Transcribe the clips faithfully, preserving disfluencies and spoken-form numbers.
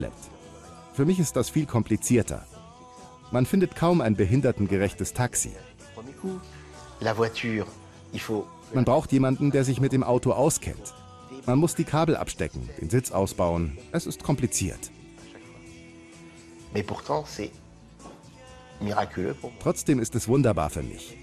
Für mich ist das viel komplizierter. Man findet kaum ein behindertengerechtes Taxi. Man braucht jemanden, der sich mit dem Auto auskennt. Man muss die Kabel abstecken, den Sitz ausbauen. Es ist kompliziert. Trotzdem ist es wunderbar für mich.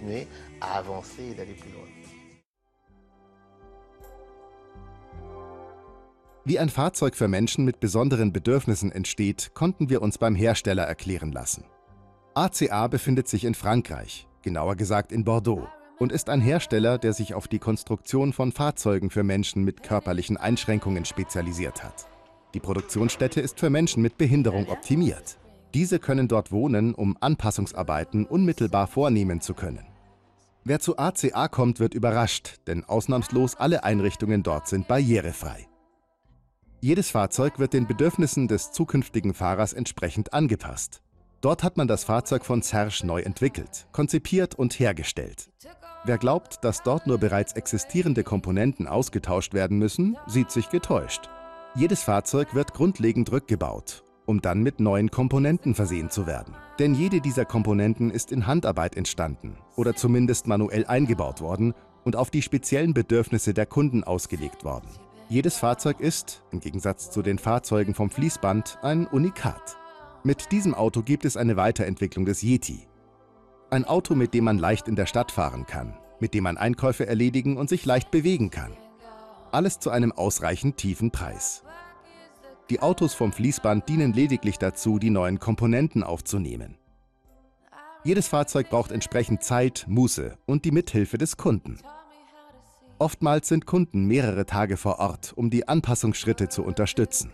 Wie ein Fahrzeug für Menschen mit besonderen Bedürfnissen entsteht, konnten wir uns beim Hersteller erklären lassen. A C A befindet sich in Frankreich, genauer gesagt in Bordeaux, und ist ein Hersteller, der sich auf die Konstruktion von Fahrzeugen für Menschen mit körperlichen Einschränkungen spezialisiert hat. Die Produktionsstätte ist für Menschen mit Behinderung optimiert. Diese können dort wohnen, um Anpassungsarbeiten unmittelbar vornehmen zu können. Wer zu A C A kommt, wird überrascht, denn ausnahmslos alle Einrichtungen dort sind barrierefrei. Jedes Fahrzeug wird den Bedürfnissen des zukünftigen Fahrers entsprechend angepasst. Dort hat man das Fahrzeug von Serge neu entwickelt, konzipiert und hergestellt. Wer glaubt, dass dort nur bereits existierende Komponenten ausgetauscht werden müssen, sieht sich getäuscht. Jedes Fahrzeug wird grundlegend rückgebaut, um dann mit neuen Komponenten versehen zu werden. Denn jede dieser Komponenten ist in Handarbeit entstanden oder zumindest manuell eingebaut worden und auf die speziellen Bedürfnisse der Kunden ausgelegt worden. Jedes Fahrzeug ist, im Gegensatz zu den Fahrzeugen vom Fließband, ein Unikat. Mit diesem Auto gibt es eine Weiterentwicklung des Yeti. Ein Auto, mit dem man leicht in der Stadt fahren kann, mit dem man Einkäufe erledigen und sich leicht bewegen kann. Alles zu einem ausreichend tiefen Preis. Die Autos vom Fließband dienen lediglich dazu, die neuen Komponenten aufzunehmen. Jedes Fahrzeug braucht entsprechend Zeit, Muße und die Mithilfe des Kunden. Oftmals sind Kunden mehrere Tage vor Ort, um die Anpassungsschritte zu unterstützen.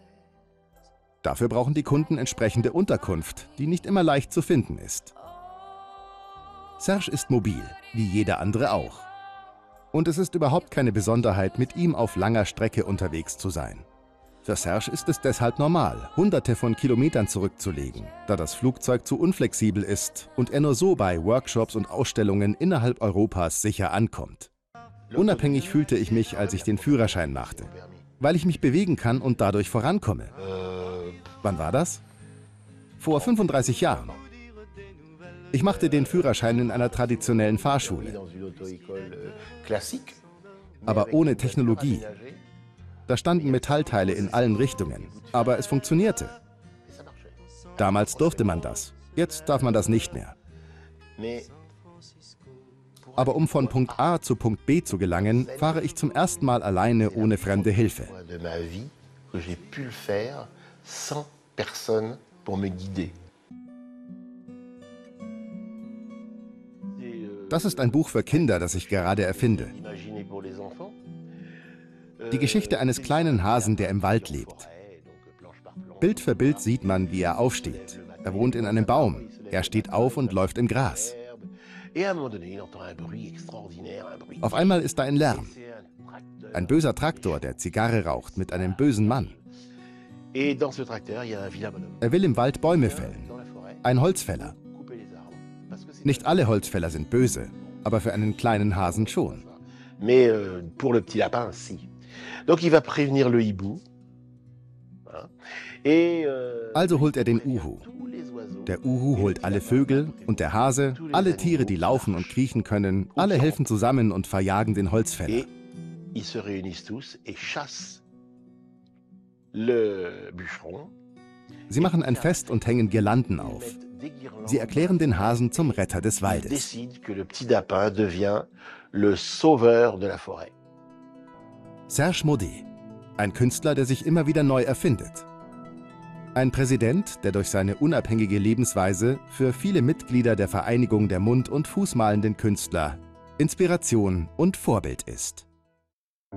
Dafür brauchen die Kunden entsprechende Unterkunft, die nicht immer leicht zu finden ist. Serge ist mobil, wie jeder andere auch. Und es ist überhaupt keine Besonderheit, mit ihm auf langer Strecke unterwegs zu sein. Für Serge ist es deshalb normal, hunderte von Kilometern zurückzulegen, da das Flugzeug zu unflexibel ist und er nur so bei Workshops und Ausstellungen innerhalb Europas sicher ankommt. Unabhängig fühlte ich mich, als ich den Führerschein machte, weil ich mich bewegen kann und dadurch vorankomme. Wann war das? Vor fünfunddreißig Jahren. Ich machte den Führerschein in einer traditionellen Fahrschule, aber ohne Technologie. Da standen Metallteile in allen Richtungen, aber es funktionierte. Damals durfte man das, jetzt darf man das nicht mehr. Aber um von Punkt A zu Punkt B zu gelangen, fahre ich zum ersten Mal alleine ohne fremde Hilfe. Das ist ein Buch für Kinder, das ich gerade erfinde. Die Geschichte eines kleinen Hasen, der im Wald lebt. Bild für Bild sieht man, wie er aufsteht. Er wohnt in einem Baum. Er steht auf und läuft im Gras. Auf einmal ist da ein Lärm. Ein böser Traktor, der Zigarre raucht, mit einem bösen Mann. Er will im Wald Bäume fällen. Ein Holzfäller. Nicht alle Holzfäller sind böse, aber für einen kleinen Hasen schon. Also holt er den Uhu. Der Uhu holt alle Vögel und der Hase, alle Tiere, die laufen und kriechen können, alle helfen zusammen und verjagen den Holzfäller. Sie machen ein Fest und hängen Girlanden auf. Sie erklären den Hasen zum Retter des Waldes. Serge Maudet, ein Künstler, der sich immer wieder neu erfindet. Ein Präsident, der durch seine unabhängige Lebensweise für viele Mitglieder der Vereinigung der Mund- und Fußmalenden Künstler Inspiration und Vorbild ist.